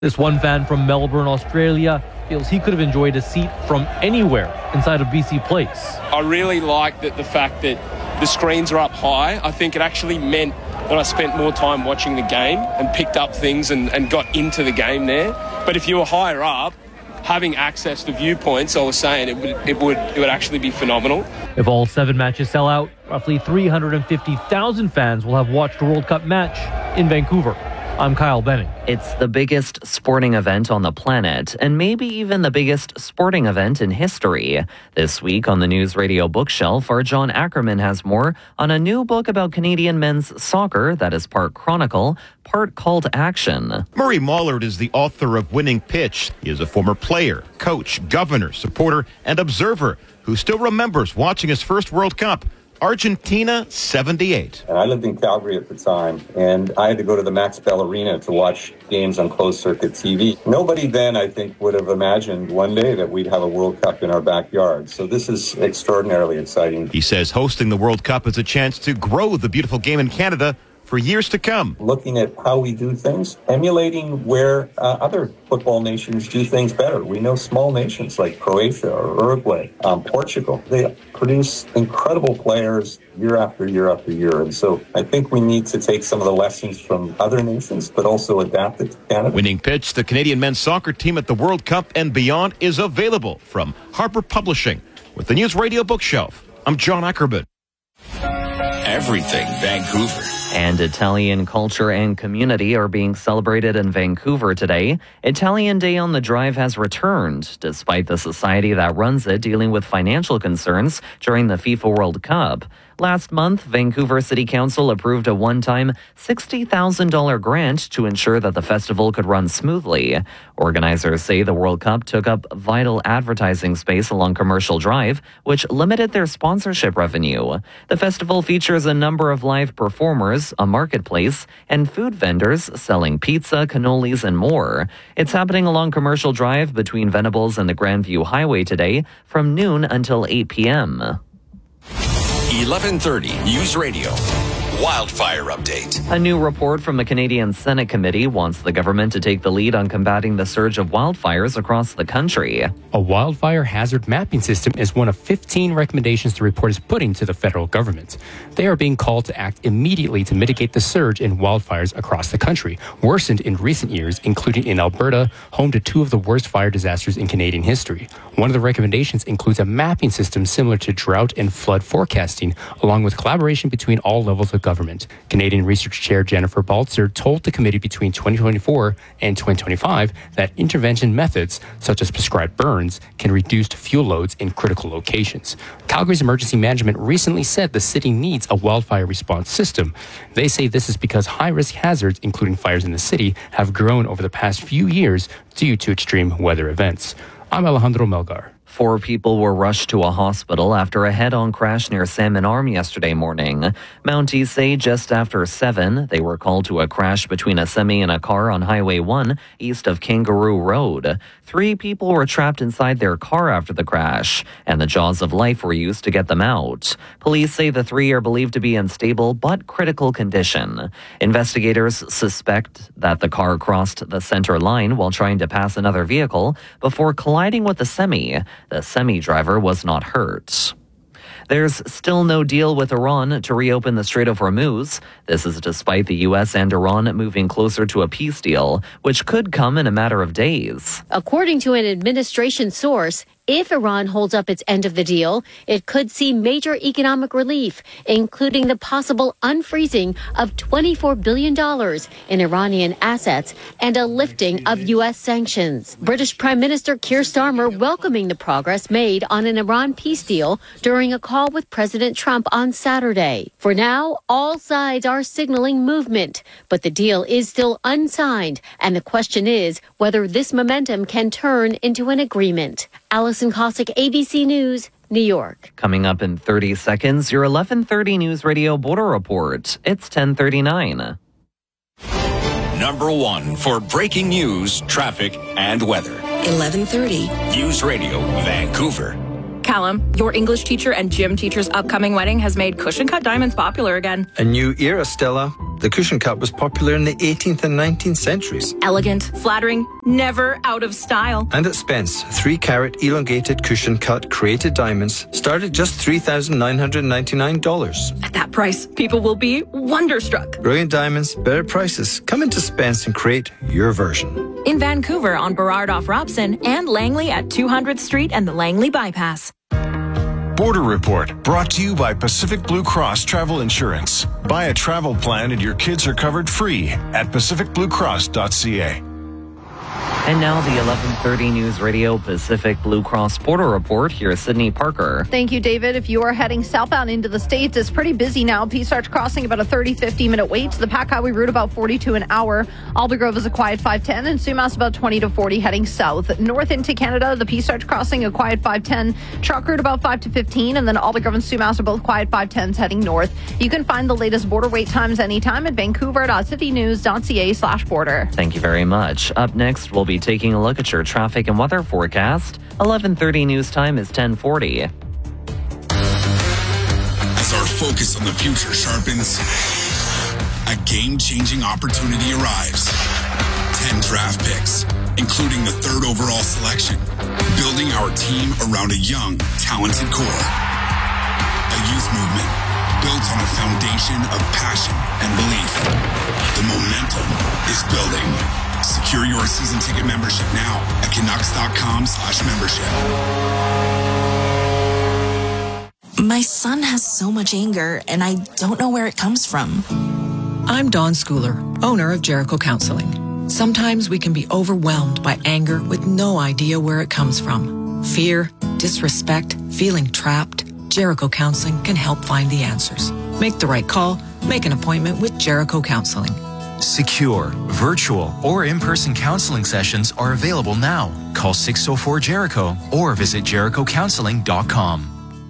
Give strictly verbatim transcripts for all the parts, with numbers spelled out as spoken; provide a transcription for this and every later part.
This one fan from Melbourne, Australia, feels he could have enjoyed a seat from anywhere inside of B C Place. I really like that the fact that the screens are up high. I think it actually meant that I spent more time watching the game and picked up things and, and got into the game there. But if you were higher up, having access to viewpoints, I was saying it would it would it would actually be phenomenal. If all seven matches sell out, roughly three hundred fifty thousand fans will have watched a World Cup match in Vancouver. I'm Kyle Benning. It's the biggest sporting event on the planet, and maybe even the biggest sporting event in history. This week on the News Radio Bookshelf, our John Ackerman has more on a new book about Canadian men's soccer that is part chronicle, part call to action. Murray Mollard is the author of Winning Pitch. He is a former player, coach, governor, supporter, and observer who still remembers watching his first World Cup. Argentina, seventy-eight. And I lived in Calgary at the time, and I had to go to the Max Bell Arena to watch games on closed-circuit T V. Nobody then, I think, would have imagined one day that we'd have a World Cup in our backyard. So this is extraordinarily exciting. He says hosting the World Cup is a chance to grow the beautiful game in Canada for years to come. Looking at how we do things, emulating where uh, other football nations do things better. We know small nations like Croatia or Uruguay, um, Portugal. They produce incredible players year after year after year. And so I think we need to take some of the lessons from other nations, but also adapt it to Canada. Winning Pitch, the Canadian men's soccer team at the World Cup and beyond, is available from Harper Publishing. With the News Radio Bookshelf, I'm John Ackerman. Everything Vancouver. And Italian culture and community are being celebrated in Vancouver today. Italian Day on the Drive has returned, despite the society that runs it dealing with financial concerns during the FIFA World Cup. Last month, Vancouver City Council approved a one-time sixty thousand dollars grant to ensure that the festival could run smoothly. Organizers say the World Cup took up vital advertising space along Commercial Drive, which limited their sponsorship revenue. The festival features a number of live performers, a marketplace, and food vendors selling pizza, cannolis, and more. It's happening along Commercial Drive between Venables and the Grandview Highway today from noon until eight p.m. eleven thirty News Radio. Wildfire update. A new report from the Canadian Senate Committee wants the government to take the lead on combating the surge of wildfires across the country. A wildfire hazard mapping system is one of fifteen recommendations the report is putting to the federal government. They are being called to act immediately to mitigate the surge in wildfires across the country, worsened in recent years, including in Alberta, home to two of the worst fire disasters in Canadian history. One of the recommendations includes a mapping system similar to drought and flood forecasting, along with collaboration between all levels of government. Government. Canadian Research Chair Jennifer Baltzer told the committee between twenty twenty-four and twenty twenty-five that intervention methods, such as prescribed burns, can reduce fuel loads in critical locations. Calgary's emergency management recently said the city needs a wildfire response system. They say this is because high-risk hazards, including fires in the city, have grown over the past few years due to extreme weather events. I'm Alejandro Melgar. Four people were rushed to a hospital after a head-on crash near Salmon Arm yesterday morning. Mounties say just after seven, they were called to a crash between a semi and a car on Highway one east of Kangaroo Road. Three people were trapped inside their car after the crash, and the jaws of life were used to get them out. Police say the three are believed to be in stable but critical condition. Investigators suspect that the car crossed the center line while trying to pass another vehicle before colliding with the semi. The semi driver was not hurt. There's still no deal with Iran to reopen the Strait of Hormuz. This is despite the U S and Iran moving closer to a peace deal, which could come in a matter of days. According to an administration source, if Iran holds up its end of the deal, it could see major economic relief, including the possible unfreezing of twenty-four billion dollars in Iranian assets and a lifting of U S sanctions. British Prime Minister Keir Starmer welcoming the progress made on an Iran peace deal during a call with President Trump on Saturday. For now, all sides are signaling movement, but the deal is still unsigned, and the question is whether this momentum can turn into an agreement. Allison Cossack, A B C News, New York. Coming up in thirty seconds, your eleven thirty News Radio Border Report. It's ten thirty-nine. Number one for breaking news, traffic, and weather. eleven thirty. News Radio Vancouver. Callum, your English teacher and gym teacher's upcoming wedding has made cushion cut diamonds popular again. A new era, Stella. The cushion cut was popular in the eighteenth and nineteenth centuries. Elegant, flattering, never out of style. And at Spence, three carat elongated cushion cut created diamonds start at just three thousand nine hundred ninety-nine dollars. At that price, people will be wonderstruck. Brilliant diamonds, better prices. Come into Spence and create your version. In Vancouver on Burrard off Robson and Langley at two hundredth Street and the Langley Bypass. Border Report, brought to you by Pacific Blue Cross Travel Insurance. Buy a travel plan and your kids are covered free at pacific blue cross dot c a. And now the eleven thirty News Radio Pacific Blue Cross Border Report. Here's Sydney Parker. Thank you, David. If you are heading southbound into the States, it's pretty busy now. Peace Arch Crossing about a thirty, fifty minute wait. The Pack Highway route about forty-two an hour. Aldergrove is a quiet five ten, and Sumas about twenty to forty heading south. North into Canada, the Peace Arch Crossing a quiet five ten. Truck route about five to fifteen, and then Aldergrove and Sumas are both quiet five tens heading north. You can find the latest border wait times anytime at vancouver dot city news dot c a slash border. Thank you very much. Up next, we'll be taking a look at your traffic and weather forecast. eleven thirty news time is ten forty. As our focus on the future sharpens, a game-changing opportunity arrives. ten draft picks, including the third overall selection, building our team around a young, talented core. A youth movement built on a foundation of passion and belief. The momentum is building. Secure your season ticket membership now at Canucks dot com slash membership. My son has so much anger, and I don't know where it comes from. I'm Dawn Schooler, owner of Jericho Counseling. Sometimes we can be overwhelmed by anger with no idea where it comes from. Fear, disrespect, feeling trapped. Jericho Counseling can help find the answers. Make the right call. Make an appointment with Jericho Counseling. Secure, virtual, or in-person counseling sessions are available now. Call six oh four Jericho or visit jericho counseling dot com.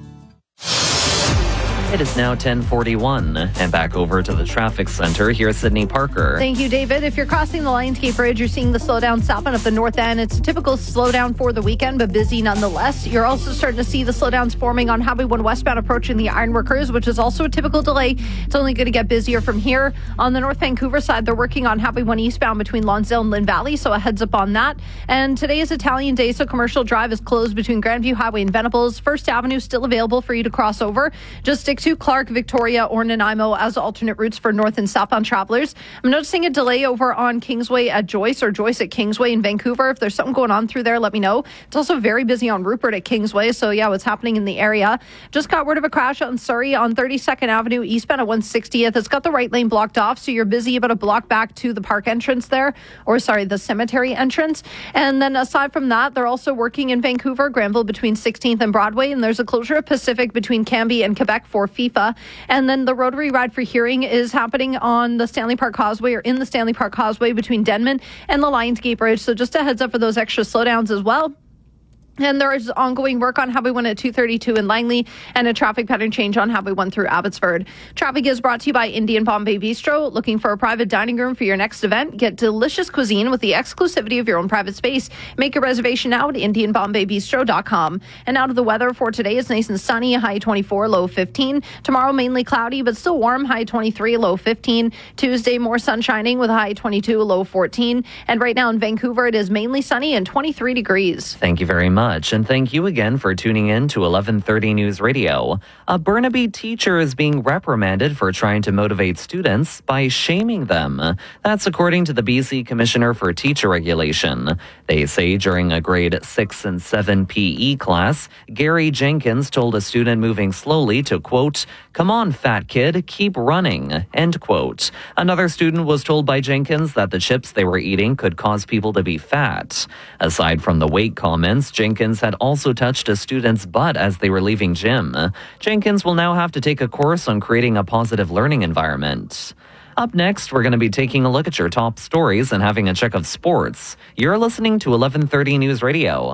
It is now ten forty-one, and back over to the traffic center. Here's Sydney Parker. Thank you, David. If you're crossing the Lionsgate Bridge, you're seeing the slowdown southbound at the north end. It's a typical slowdown for the weekend, but busy nonetheless. You're also starting to see the slowdowns forming on Highway one westbound approaching the Ironworkers, which is also a typical delay. It's only going to get busier from here. On the North Vancouver side, they're working on Highway one eastbound between Lonsdale and Lynn Valley, so a heads up on that. And today is Italian Day, so Commercial Drive is closed between Grandview Highway and Venables. First Avenue still available for you to cross over. Just stick to Clark, Victoria, or Nanaimo as alternate routes for north and southbound travelers. I'm noticing a delay over on Kingsway at Joyce or Joyce at Kingsway in Vancouver. If there's something going on through there, let me know. It's also very busy on Rupert at Kingsway, so yeah, what's happening in the area. Just got word of a crash on Surrey on thirty-second Avenue eastbound at one sixtieth. It's got the right lane blocked off, so you're busy about a block back to the park entrance there, or sorry, the cemetery entrance. And then aside from that, they're also working in Vancouver, Granville between sixteenth and Broadway, and there's a closure of Pacific between Cambie and Quebec for FIFA. And then the Rotary Ride for Hearing is happening on the Stanley Park Causeway or in the Stanley Park Causeway between Denman and the Lionsgate Bridge. So just a heads up for those extra slowdowns as well. And there is ongoing work on Highway one at two thirty-two in Langley and a traffic pattern change on Highway one through Abbotsford. Traffic is brought to you by Indian Bombay Bistro. Looking for a private dining room for your next event? Get delicious cuisine with the exclusivity of your own private space. Make a reservation now at indian bombay bistro dot com. And out of the weather for today, it's nice and sunny, high twenty-four, low fifteen. Tomorrow, mainly cloudy, but still warm, high twenty-three, low fifteen. Tuesday, more sun shining with a high twenty-two, low fourteen. And right now in Vancouver, it is mainly sunny and twenty-three degrees. Thank you very much. And thank you again for tuning in to eleven thirty News Radio. A Burnaby teacher is being reprimanded for trying to motivate students by shaming them. That's according to the B C Commissioner for Teacher Regulation. They say during a grade six and seven P E class, Gary Jenkins told a student moving slowly to, quote, "Come on, fat kid, keep running," end quote. Another student was told by Jenkins that the chips they were eating could cause people to be fat. Aside from the weight comments, Jenkins had also touched a student's butt as they were leaving gym. Jenkins will now have to take a course on creating a positive learning environment. Up next, we're going to be taking a look at your top stories and having a check of sports. You're listening to eleven thirty News Radio.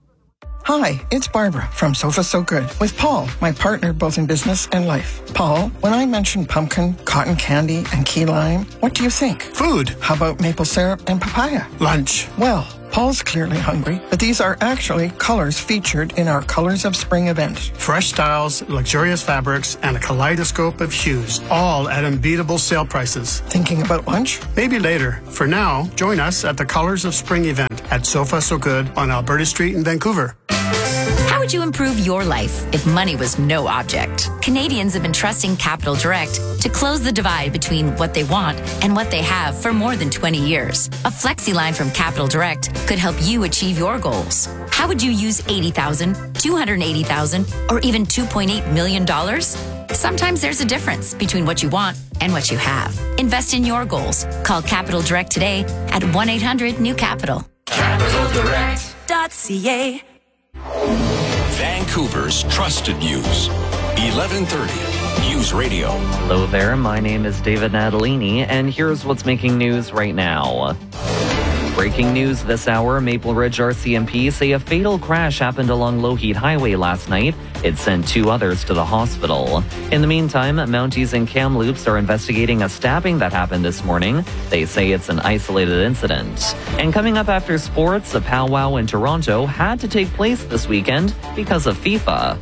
Hi, it's Barbara from Sofa So Good with Paul, my partner both in business and life. Paul, when I mentioned pumpkin, cotton candy, and key lime, what do you think? Food. How about maple syrup and papaya? Lunch. Well, Paul's clearly hungry, but these are actually colors featured in our Colors of Spring event. Fresh styles, luxurious fabrics, and a kaleidoscope of hues, all at unbeatable sale prices. Thinking about lunch? Maybe later. For now, join us at the Colors of Spring event at Sofa So Good on Alberta Street in Vancouver. How would you improve your life if money was no object? Canadians have been trusting Capital Direct to close the divide between what they want and what they have for more than twenty years. A flexi line from Capital Direct could help you achieve your goals. How would you use eighty thousand dollars, two hundred eighty thousand dollars, or even two point eight million dollars? Sometimes there's a difference between what you want and what you have. Invest in your goals. Call Capital Direct today at one eight hundred new capital. capital direct dot c a. Vancouver's trusted news. eleven thirty News Radio. Hello there, my name is David Natalini, and here's what's making news right now. Breaking news this hour, Maple Ridge R C M P say a fatal crash happened along Lougheed Highway last night. It sent two others to the hospital. In the meantime, Mounties and Kamloops are investigating a stabbing that happened this morning. They say it's an isolated incident. And coming up after sports, a powwow in Toronto had to take place this weekend because of FIFA.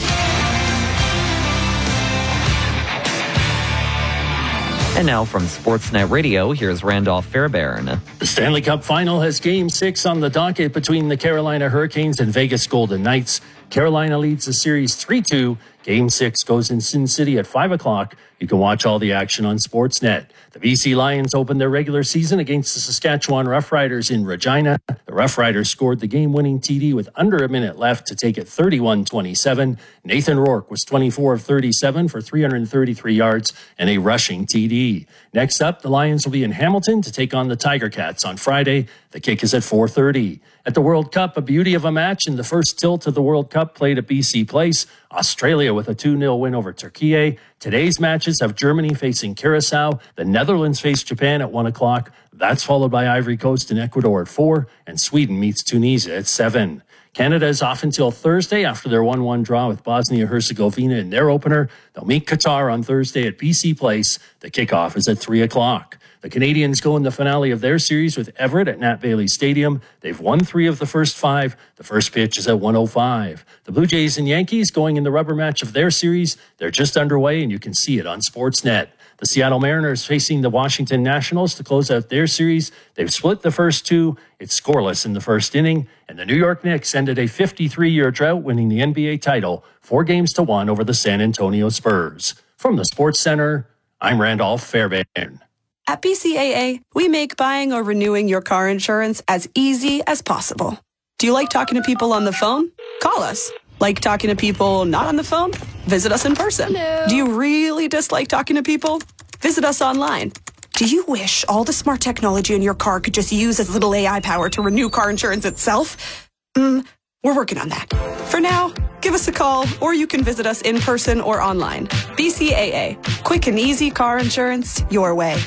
And now from Sportsnet Radio, here's Randolph Fairbairn. The Stanley Cup Final has Game six on the docket between the Carolina Hurricanes and Vegas Golden Knights. Carolina leads the series three two. Game six goes in Sin City at five o'clock. You can watch all the action on Sportsnet. The B C Lions opened their regular season against the Saskatchewan Roughriders in Regina. The Roughriders scored the game-winning T D with under a minute left to take it thirty-one twenty-seven. Nathan Rourke was twenty-four of thirty-seven for three hundred thirty-three yards and a rushing T D. Next up, the Lions will be in Hamilton to take on the Tiger Cats on Friday. The kick is at four thirty. At the World Cup, a beauty of a match in the first tilt of the World Cup played at B C Place. Australia with a two nil win over Turkey. Today's matches have Germany facing Curacao. The Netherlands face Japan at one o'clock. That's followed by Ivory Coast and Ecuador at four. And Sweden meets Tunisia at seven. Canada is off until Thursday after their one one draw with Bosnia-Herzegovina in their opener. They'll meet Qatar on Thursday at B C Place. The kickoff is at three o'clock. The Canadians go in the finale of their series with Everett at Nat Bailey Stadium. They've won three of the first five. The first pitch is at one oh five. The Blue Jays and Yankees going in the rubber match of their series. They're just underway, and you can see it on Sportsnet. The Seattle Mariners facing the Washington Nationals to close out their series. They've split the first two. It's scoreless in the first inning. And the New York Knicks ended a fifty-three-year drought, winning the N B A title, four games to one over the San Antonio Spurs. From the Sports Center, I'm Randolph Fairbairn. At B C A A, we make buying or renewing your car insurance as easy as possible. Do you like talking to people on the phone? Call us. Like talking to people not on the phone? Visit us in person. Hello. Do you really dislike talking to people? Visit us online. Do you wish all the smart technology in your car could just use as little A I power to renew car insurance itself? Mm, we're working on that. For now, give us a call, or you can visit us in person or online. B C A A. Quick and easy car insurance your way.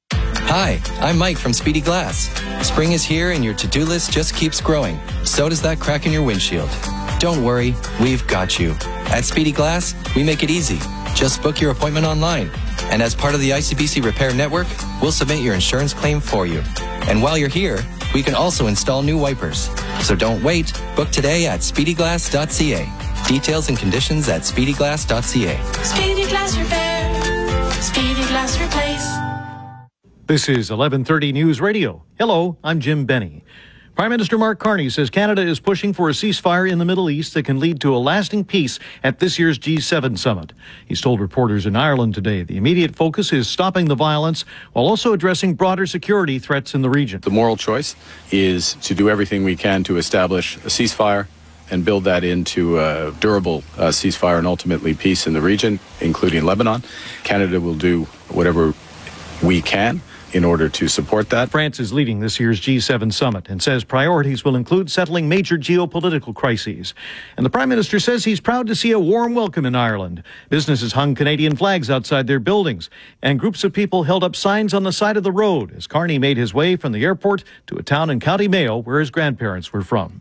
Hi, I'm Mike from Speedy Glass. Spring is here and your to-do list just keeps growing. So does that crack in your windshield. Don't worry, we've got you. At Speedy Glass, we make it easy. Just book your appointment online. And as part of the I C B C Repair Network, we'll submit your insurance claim for you. And while you're here, we can also install new wipers. So don't wait. Book today at speedy glass dot c a. Details and conditions at speedy glass dot c a. Speedy Glass Repair. Speedy Glass Replace. This is eleven thirty News Radio. Hello, I'm Jim Benny. Prime Minister Mark Carney says Canada is pushing for a ceasefire in the Middle East that can lead to a lasting peace at this year's G seven summit. He's told reporters in Ireland today the immediate focus is stopping the violence while also addressing broader security threats in the region. The moral choice is to do everything we can to establish a ceasefire and build that into a durable uh, ceasefire and ultimately peace in the region, including Lebanon. Canada will do whatever we can in order to support that. France is leading this year's G seven summit and says priorities will include settling major geopolitical crises. And the Prime Minister says he's proud to see a warm welcome in Ireland. Businesses hung Canadian flags outside their buildings, and groups of people held up signs on the side of the road as Carney made his way from the airport to a town in County Mayo where his grandparents were from.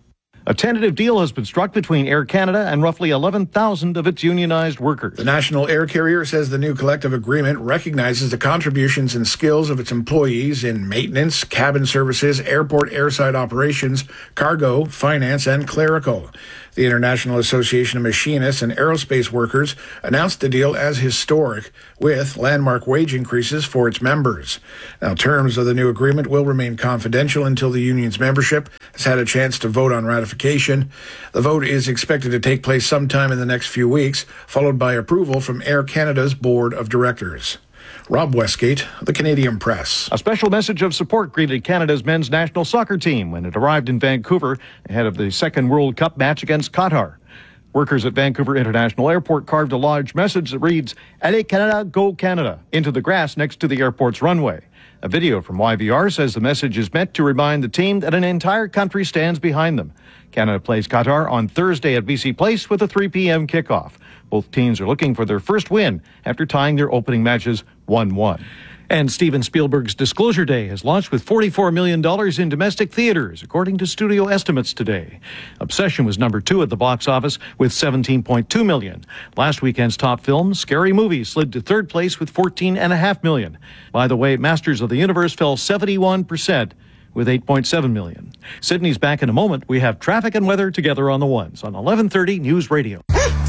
A tentative deal has been struck between Air Canada and roughly eleven thousand of its unionized workers. The national air carrier says the new collective agreement recognizes the contributions and skills of its employees in maintenance, cabin services, airport airside operations, cargo, finance, and clerical. The International Association of Machinists and Aerospace Workers announced the deal as historic, with landmark wage increases for its members. Now, terms of the new agreement will remain confidential until the union's membership has had a chance to vote on ratification. The vote is expected to take place sometime in the next few weeks, followed by approval from Air Canada's Board of Directors. Rob Westgate, The Canadian Press. A special message of support greeted Canada's men's national soccer team when it arrived in Vancouver ahead of the second World Cup match against Qatar. Workers at Vancouver International Airport carved a large message that reads, "Allez Canada, go Canada," into the grass next to the airport's runway. A video from Y V R says the message is meant to remind the team that an entire country stands behind them. Canada plays Qatar on Thursday at B C Place with a three p.m. kickoff. Both teams are looking for their first win after tying their opening matches one one. And Steven Spielberg's Disclosure Day has launched with forty-four million dollars in domestic theaters, according to studio estimates today. Obsession was number two at the box office with seventeen point two million dollars. Last weekend's top film, Scary Movie, slid to third place with fourteen point five million dollars. By the way, Masters of the Universe fell seventy-one percent with eight point seven million dollars. Sydney's back in a moment. We have traffic and weather together on the ones on eleven thirty News Radio.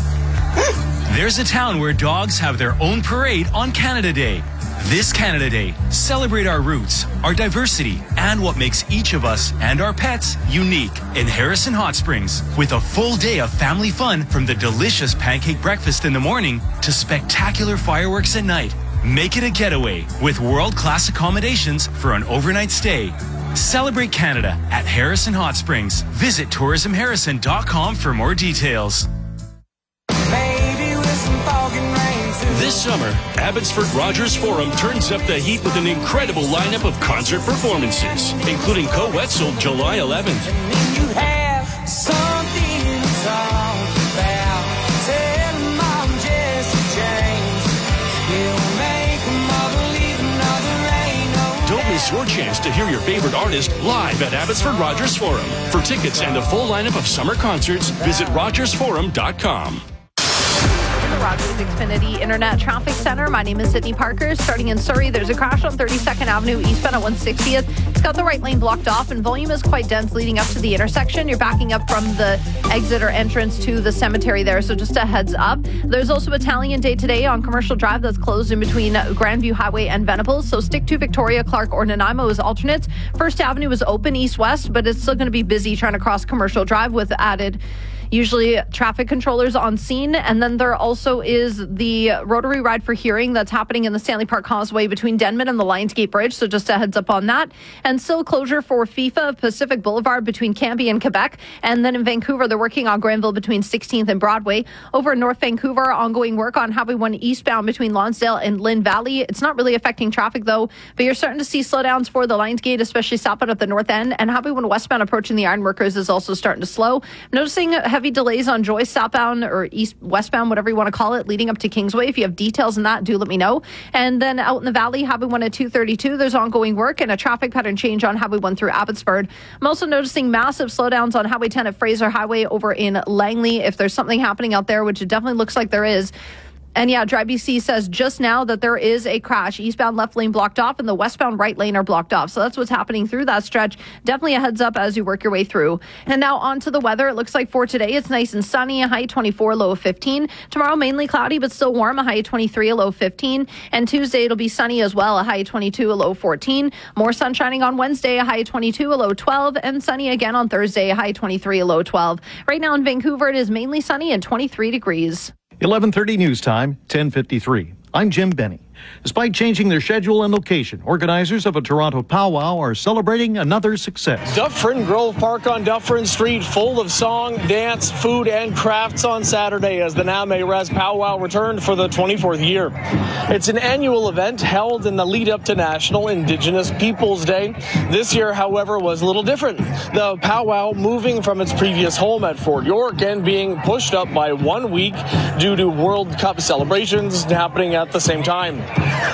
There's a town where dogs have their own parade on Canada Day. This Canada Day, celebrate our roots, our diversity, and what makes each of us and our pets unique in Harrison Hot Springs, with a full day of family fun from the delicious pancake breakfast in the morning to spectacular fireworks at night. Make it a getaway with world-class accommodations for an overnight stay. Celebrate Canada at Harrison Hot Springs. Visit tourism harrison dot com for more details. This summer, Abbotsford Rogers Forum turns up the heat with an incredible lineup of concert performances, including Co Wetzel July eleventh. You have something to talk about. Tell them I'm Jesse James. He'll make them all believe another ain't no. Don't miss your chance to hear your favorite artist live at Abbotsford Rogers Forum. For tickets and a full lineup of summer concerts, visit rogers forum dot com. Rogers Xfinity Internet Traffic Center. My name is Sydney Parker. Starting in Surrey, there's a crash on thirty-second Avenue eastbound at one sixtieth. It's got the right lane blocked off, and volume is quite dense leading up to the intersection. You're backing up from the exit or entrance to the cemetery there, so just a heads up. There's also Italian Day today on Commercial Drive that's closed in between Grandview Highway and Venables, so stick to Victoria, Clark, or Nanaimo as alternates. First Avenue is open east-west, but it's still going to be busy trying to cross Commercial Drive with added usually traffic controllers on scene. And then there also is the Rotary Ride for Hearing that's happening in the Stanley Park Causeway between Denman and the Lionsgate Bridge. So just a heads up on that. And still closure for FIFA Pacific Boulevard between Cambie and Quebec. And then in Vancouver, they're working on Granville between sixteenth and Broadway. Over in North Vancouver, ongoing work on Highway one eastbound between Lonsdale and Lynn Valley. It's not really affecting traffic though, but you're starting to see slowdowns for the Lionsgate, especially southbound at the north end. And Highway one westbound approaching the Ironworkers is also starting to slow. I'm noticing heavy delays on Joyce southbound or east westbound, whatever you want to call it, leading up to Kingsway. If you have details on that, do let me know. And then out in the valley, Highway one at two thirty-two, there's ongoing work and a traffic pattern change on Highway one through Abbotsford. I'm also noticing massive slowdowns on Highway ten at Fraser Highway over in Langley. If there's something happening out there, which it definitely looks like there is. And yeah, Dry B C says just now that there is a crash. Eastbound left lane blocked off and the westbound right lane are blocked off. So that's what's happening through that stretch. Definitely a heads up as you work your way through. And now on to the weather. It looks like for today, it's nice and sunny, a high twenty-four, low of fifteen. Tomorrow, mainly cloudy, but still warm, a high twenty-three, a low of fifteen. And Tuesday, it'll be sunny as well, a high twenty-two, a low of fourteen. More sun shining on Wednesday, a high twenty-two, a low twelve. And sunny again on Thursday, a high twenty-three, a low twelve. Right now in Vancouver, it is mainly sunny and twenty-three degrees. eleven thirty news time, ten fifty-three. I'm Jim Benny. Despite changing their schedule and location, organizers of a Toronto powwow are celebrating another success. Dufferin Grove Park on Dufferin Street, full of song, dance, food, and crafts on Saturday as the Now May Rest powwow returned for the twenty-fourth year. It's an annual event held in the lead up to National Indigenous Peoples Day. This year, however, was a little different. The powwow moving from its previous home at Fort York and being pushed up by one week due to World Cup celebrations happening at the same time.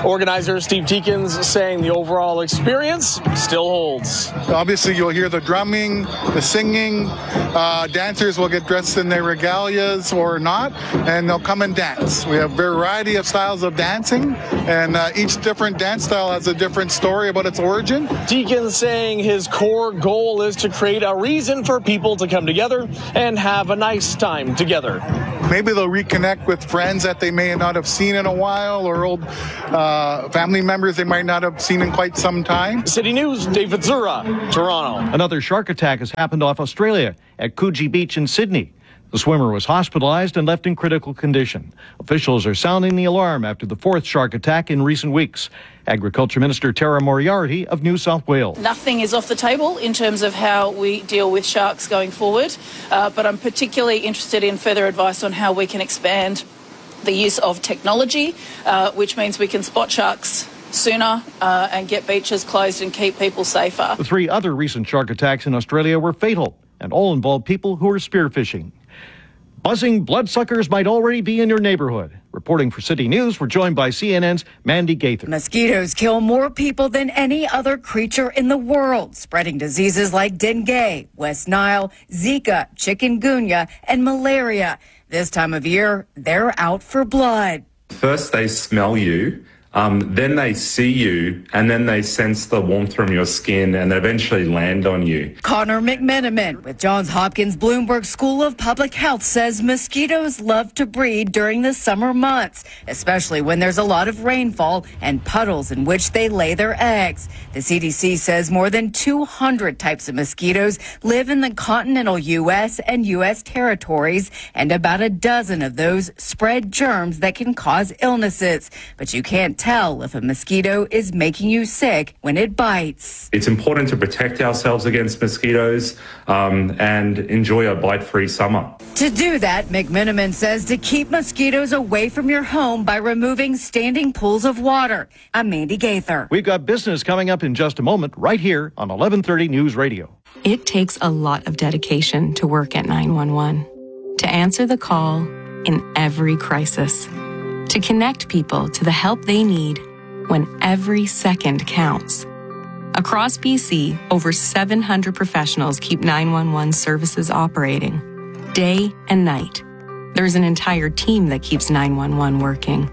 Organizer Steve Teakins saying the overall experience still holds. Obviously, you'll hear the drumming, the singing. Uh, dancers will get dressed in their regalias or not, and they'll come and dance. We have a variety of styles of dancing, and uh, each different dance style has a different story about its origin. Teakins saying his core goal is to create a reason for people to come together and have a nice time together. Maybe they'll reconnect with friends that they may not have seen in a while, or old uh, family members they might not have seen in quite some time. City News, David Zura, Toronto. Another shark attack has happened off Australia at Coogee Beach in Sydney. The swimmer was hospitalized and left in critical condition. Officials are sounding the alarm after the fourth shark attack in recent weeks. Agriculture Minister Tara Moriarty of New South Wales. Nothing is off the table in terms of how we deal with sharks going forward, uh, but I'm particularly interested in further advice on how we can expand the use of technology, uh, which means we can spot sharks sooner uh, and get beaches closed and keep people safer. The three other recent shark attacks in Australia were fatal and all involved people who were spearfishing. Buzzing bloodsuckers might already be in your neighborhood. Reporting for City News, we're joined by C N N's Mandy Gaither. Mosquitoes kill more people than any other creature in the world, spreading diseases like dengue, West Nile, Zika, chikungunya, and malaria. This time of year, they're out for blood. First, they smell you. Um, then they see you, and then they sense the warmth from your skin and eventually land on you. Connor McMenamin with Johns Hopkins Bloomberg School of Public Health says mosquitoes love to breed during the summer months, especially when there's a lot of rainfall and puddles in which they lay their eggs. The C D C says more than two hundred types of mosquitoes live in the continental U S and U S territories, and about a dozen of those spread germs that can cause illnesses. But you can't tell if a mosquito is making you sick when it bites. It's important to protect ourselves against mosquitoes um, and enjoy a bite-free summer. To do that, McMenamin says to keep mosquitoes away from your home by removing standing pools of water. I'm Mandy Gaither. We've got business coming up in just a moment right here on eleven thirty News Radio. It takes a lot of dedication to work at nine one one, to answer the call in every crisis, to connect people to the help they need when every second counts. Across B C, over seven hundred professionals keep nine one one services operating, day and night. There's an entire team that keeps nine one one working.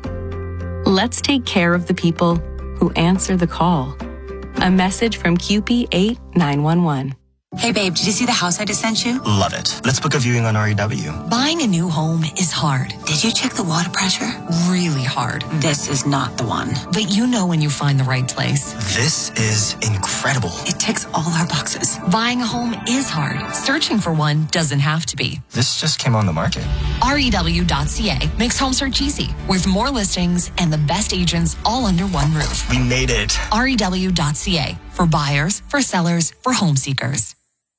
Let's take care of the people who answer the call. A message from Q P eight nine one one. Hey babe, did you see the house I just sent you? Love it. Let's book a viewing on R E W. Buying a new home is hard. Did you check the water pressure? Really hard. This is not the one. But you know when you find the right place. This is incredible. It ticks all our boxes. Buying a home is hard. Searching for one doesn't have to be. This just came on the market. R E W dot C A makes home search easy, with more listings and the best agents all under one roof. We made it. R E W dot C A, for buyers, for sellers, for home seekers.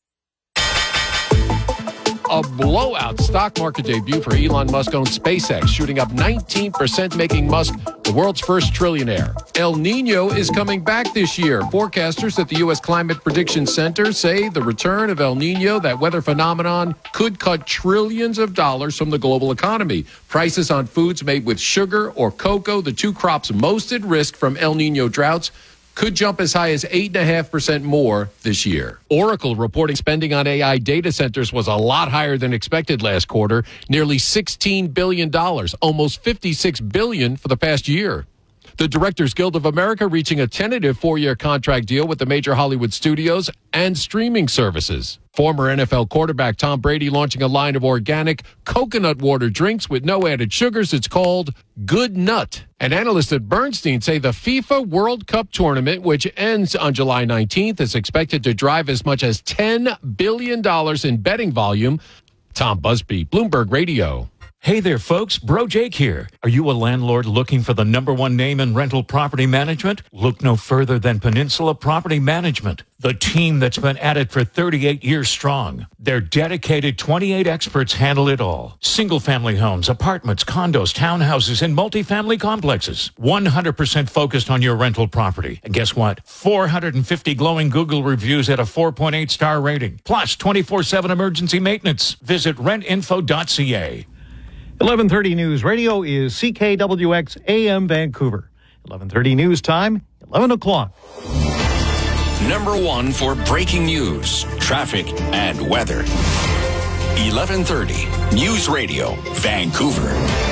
A blowout stock market debut for Elon Musk-owned SpaceX, shooting up nineteen percent, making Musk the world's first trillionaire. El Nino is coming back this year. Forecasters at the U S Climate Prediction Center say the return of El Nino, that weather phenomenon, could cut trillions of dollars from the global economy. Prices on foods made with sugar or cocoa, the two crops most at risk from El Nino droughts, could jump as high as eight point five percent more this year. Oracle reporting spending on A I data centers was a lot higher than expected last quarter, nearly sixteen billion dollars, almost fifty-six billion dollars for the past year. The Directors Guild of America reaching a tentative four-year contract deal with the major Hollywood studios and streaming services. Former N F L quarterback Tom Brady launching a line of organic coconut water drinks with no added sugars. It's called Good Nut. And analysts at Bernstein say the FIFA World Cup tournament, which ends on July nineteenth, is expected to drive as much as ten billion dollars in betting volume. Tom Busby, Bloomberg Radio. Hey there, folks. Bro Jake here. Are you a landlord looking for the number one name in rental property management? Look no further than Peninsula Property Management, the team that's been at it for thirty-eight years strong. Their dedicated twenty-eight experts handle it all. Single-family homes, apartments, condos, townhouses, and multifamily complexes. one hundred percent focused on your rental property. And guess what? four hundred fifty glowing Google reviews at a four point eight star rating. Plus twenty-four seven emergency maintenance. Visit rent info dot c a. eleven thirty News Radio is C K W X A M Vancouver. eleven thirty news time, eleven o'clock. Number one for breaking news, traffic, and weather. eleven thirty News Radio, Vancouver.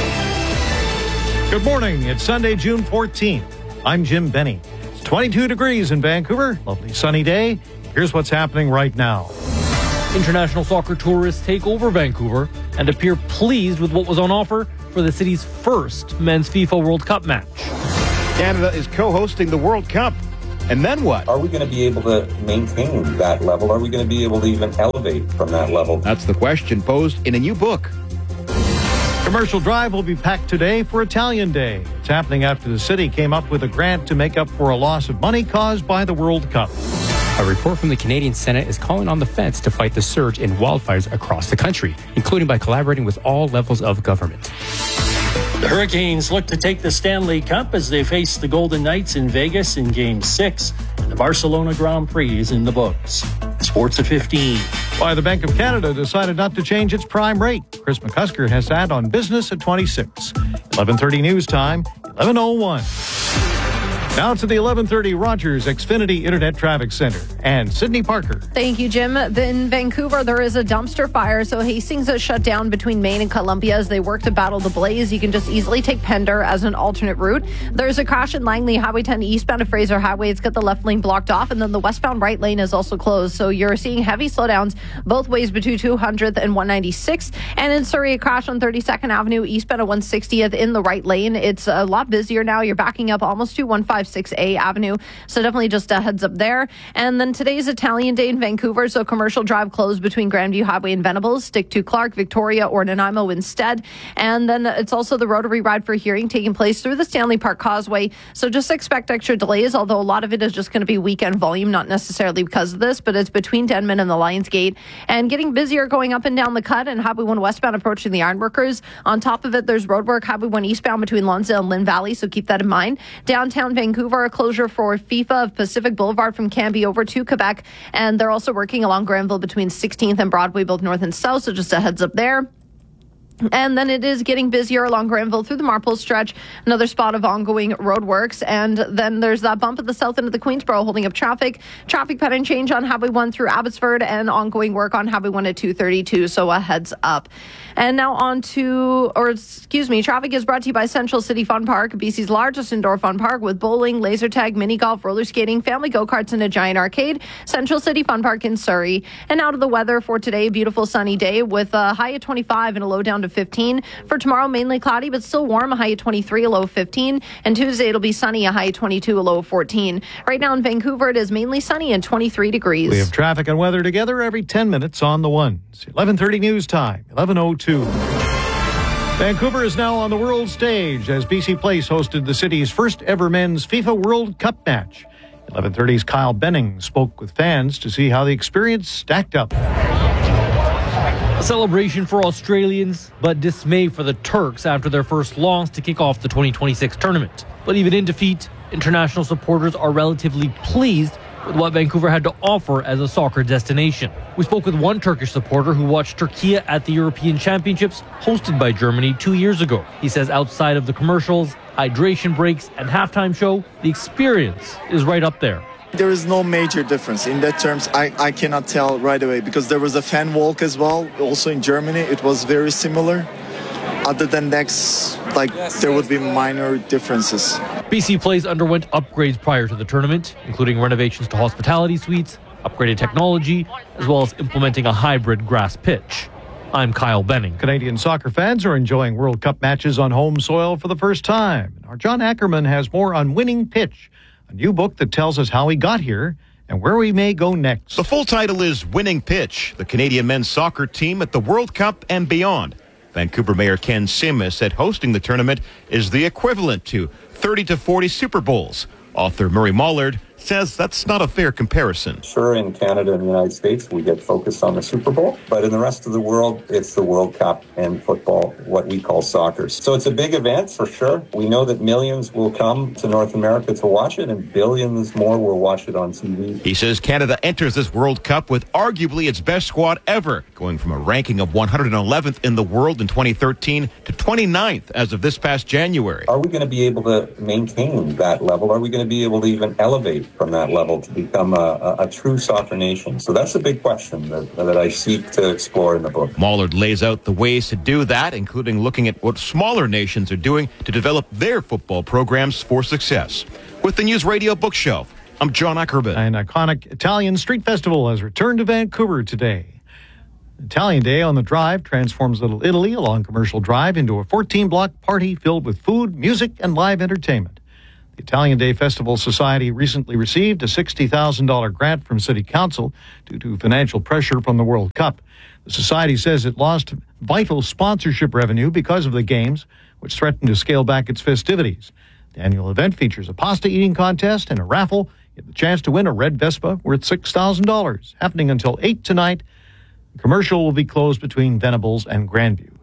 Good morning. It's Sunday, June fourteenth. I'm Jim Benny. It's twenty-two degrees in Vancouver. Lovely sunny day. Here's what's happening right now. International soccer tourists take over Vancouver and appear pleased with what was on offer for the city's first men's FIFA World Cup match. Canada is co-hosting the World Cup. And then what? Are we going to be able to maintain that level? Are we going to be able to even elevate from that level? That's the question posed in a new book. Commercial Drive will be packed today for Italian Day. It's happening after the city came up with a grant to make up for a loss of money caused by the World Cup. A report from the Canadian Senate is calling on the feds to fight the surge in wildfires across the country, including by collaborating with all levels of government. The Hurricanes look to take the Stanley Cup as they face the Golden Knights in Vegas in Game six. The Barcelona Grand Prix is in the books. Sports at fifteen. Why the Bank of Canada decided not to change its prime rate. Chris McCusker has that on Business at twenty-six. eleven thirty news time, eleven oh one. Now to the eleven thirty Rogers Xfinity Internet Traffic Center and Sydney Parker. Thank you, Jim. In Vancouver, there is a dumpster fire, so Hastings is shut down between Maine and Columbia as they work to battle the blaze. You can just easily take Pender as an alternate route. There's a crash in Langley, Highway ten eastbound of Fraser Highway. It's got the left lane blocked off, and then the westbound right lane is also closed. So you're seeing heavy slowdowns both ways between two hundredth and one ninety-sixth. And in Surrey, a crash on thirty-second Avenue eastbound of one sixtieth in the right lane. It's a lot busier now. You're backing up almost to one fifty-six A Avenue. So definitely just a heads up there. And then today's Italian Day in Vancouver. So Commercial Drive closed between Grandview Highway and Venables. Stick to Clark, Victoria, or Nanaimo instead. And then it's also the Rotary Ride for Hearing taking place through the Stanley Park Causeway. So just expect extra delays, although a lot of it is just going to be weekend volume, not necessarily because of this, but it's between Denman and the Lions Gate. And getting busier going up and down the cut and Highway one westbound approaching the Ironworkers. On top of it, there's roadwork Highway one eastbound between Lonsdale and Lynn Valley, so keep that in mind. Downtown Vancouver, a closure for FIFA of Pacific Boulevard from Cambie over to Quebec. And they're also working along Granville between sixteenth and Broadway, both north and south, so just a heads up there. And then it is getting busier along Granville through the Marpole stretch, another spot of ongoing roadworks. And then there's that bump at the south end of the Queensboro holding up traffic. Traffic pattern change on Highway one through Abbotsford and ongoing work on Highway one at two thirty-two, so a heads up. And now on to, or excuse me, traffic is brought to you by Central City Fun Park, B C's largest indoor fun park with bowling, laser tag, mini golf, roller skating, family go-karts, and a giant arcade. Central City Fun Park in Surrey. And now to the weather for today, beautiful sunny day with a high at twenty-five and a low down to fifteen. For tomorrow, mainly cloudy, but still warm, a high at twenty-three, a low of fifteen. And Tuesday, it'll be sunny, a high at twenty-two, a low of fourteen. Right now in Vancouver, it is mainly sunny and twenty-three degrees. We have traffic and weather together every ten minutes on the ones. eleven thirty news time, eleven oh two. Vancouver is now on the world stage as B C Place hosted the city's first ever men's FIFA World Cup match. eleven thirty's Kyle Benning spoke with fans to see how the experience stacked up. A celebration for Australians, but dismay for the Turks after their first loss to kick off the twenty twenty-six tournament. But even in defeat, international supporters are relatively pleased with what Vancouver had to offer as a soccer destination. We spoke with one Turkish supporter who watched Turkey at the European Championships hosted by Germany two years ago. He says outside of the commercials, hydration breaks, and halftime show, the experience is right up there. There is no major difference. In that terms, I, I cannot tell right away because there was a fan walk as well. Also in Germany, it was very similar. Other than next, like there would be minor differences. B C Place underwent upgrades prior to the tournament, including renovations to hospitality suites, upgraded technology, as well as implementing a hybrid grass pitch. I'm Kyle Benning. Canadian soccer fans are enjoying World Cup matches on home soil for the first time. Our John Ackerman has more on Winning Pitch, a new book that tells us how we got here and where we may go next. The full title is Winning Pitch, the Canadian men's soccer team at the World Cup and beyond. Vancouver Mayor Ken Simas said hosting the tournament is the equivalent to thirty to forty Super Bowls. Author Murray Mollard says that's not a fair comparison. Sure, in Canada and the United States, we get focused on the Super Bowl, but in the rest of the world, it's the World Cup and football, what we call soccer. So it's a big event for sure. We know that millions will come to North America to watch it, and billions more will watch it on T V. He says Canada enters this World Cup with arguably its best squad ever, going from a ranking of one hundred eleventh in the world in twenty thirteen to twenty-ninth as of this past January. Are we going to be able to maintain that level? Are we going to be able to even elevate from that level to become a, a, a true soccer nation? So that's a big question that, that I seek to explore in the book. Mollard lays out the ways to do that, including looking at what smaller nations are doing to develop their football programs for success. With the News Radio Bookshelf, I'm John Ackerman. An iconic Italian street festival has returned to Vancouver today. Italian Day on the Drive transforms Little Italy along Commercial Drive into a fourteen-block party filled with food, music, and live entertainment. The Italian Day Festival Society recently received a sixty thousand dollars grant from City Council due to financial pressure from the World Cup. The Society says it lost vital sponsorship revenue because of the games, which threatened to scale back its festivities. The annual event features a pasta eating contest and a raffle. You have the chance to win a red Vespa worth six thousand dollars, happening until eight tonight. The commercial will be closed between Venables and Grandview.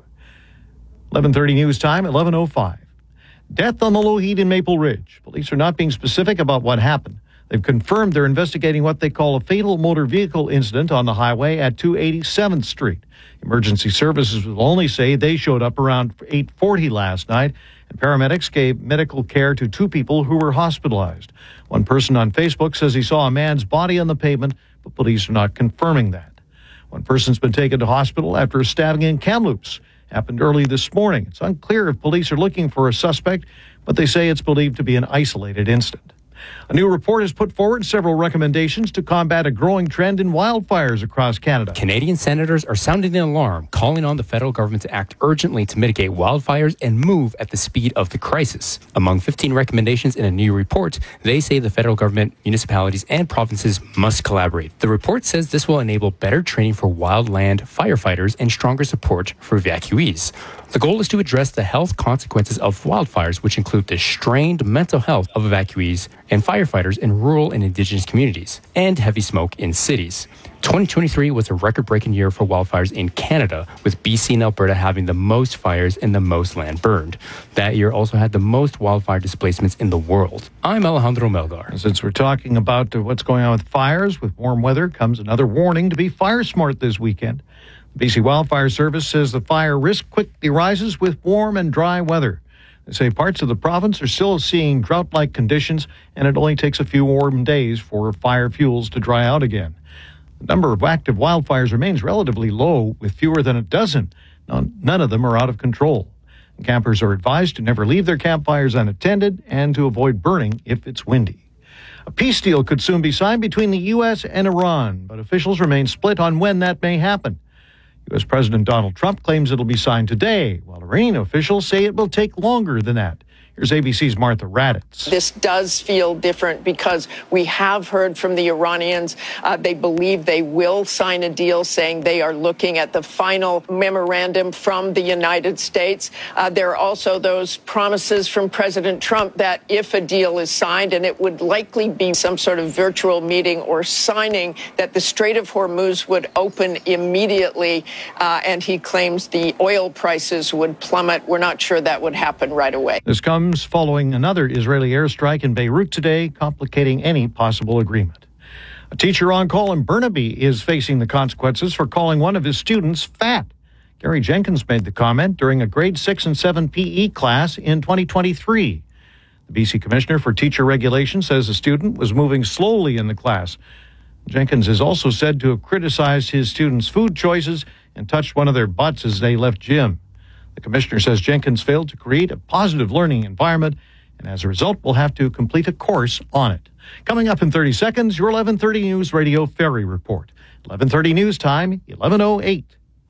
eleven thirty news time, eleven oh five. Death on the low heat in Maple Ridge. Police are not being specific about what happened. They've confirmed they're investigating what they call a fatal motor vehicle incident on the highway at two eighty-seventh Street. Emergency services will only say they showed up around eight forty last night, and paramedics gave medical care to two people who were hospitalized. One person on Facebook says he saw a man's body on the pavement, but police are not confirming that. One person's been taken to hospital after a stabbing in Kamloops. Happened early this morning. It's unclear if police are looking for a suspect, but they say it's believed to be an isolated incident. A new report has put forward several recommendations to combat a growing trend in wildfires across Canada. Canadian senators are sounding the alarm, calling on the federal government to act urgently to mitigate wildfires and move at the speed of the crisis. Among fifteen recommendations in a new report, they say the federal government, municipalities, and provinces must collaborate. The report says this will enable better training for wildland firefighters and stronger support for evacuees. The goal is to address the health consequences of wildfires, which include the strained mental health of evacuees and firefighters in rural and indigenous communities, and heavy smoke in cities. twenty twenty-three was a record-breaking year for wildfires in Canada, with B C and Alberta having the most fires and the most land burned. That year also had the most wildfire displacements in the world. I'm Alejandro Melgar. Since we're talking about what's going on with fires, with warm weather comes another warning to be fire smart this weekend. The B C Wildfire Service says the fire risk quickly rises with warm and dry weather. They say parts of the province are still seeing drought-like conditions, and it only takes a few warm days for fire fuels to dry out again. The number of active wildfires remains relatively low, with fewer than a dozen. None of them are out of control. And campers are advised to never leave their campfires unattended and to avoid burning if it's windy. A peace deal could soon be signed between the U S and Iran, but officials remain split on when that may happen. U S President Donald Trump claims it'll be signed today, while Iranian officials say it will take longer than that. Here's A B C's Martha Raddatz. This does feel different because we have heard from the Iranians. Uh, they believe they will sign a deal, saying they are looking at the final memorandum from the United States. Uh, there are also those promises from President Trump that if a deal is signed, and it would likely be some sort of virtual meeting or signing, that the Strait of Hormuz would open immediately. Uh, and he claims the oil prices would plummet. We're not sure that would happen right away. This comes following another Israeli airstrike in Beirut today, complicating any possible agreement. A teacher on call in Burnaby is facing the consequences for calling one of his students fat. Gary Jenkins made the comment during a grade six and seven P E class in twenty twenty-three. The B C Commissioner for Teacher Regulation says the student was moving slowly in the class. Jenkins is also said to have criticized his students' food choices and touched one of their butts as they left gym. The commissioner says Jenkins failed to create a positive learning environment, and as a result will have to complete a course on it. Coming up in thirty seconds, your eleven thirty News Radio Ferry Report. eleven thirty News Time, eleven oh eight.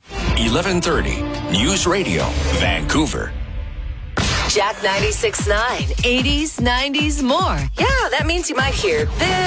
eleven thirty News Radio, Vancouver. Jack ninety-six point nine, eighties, nineties, more. Yeah, that means you might hear this.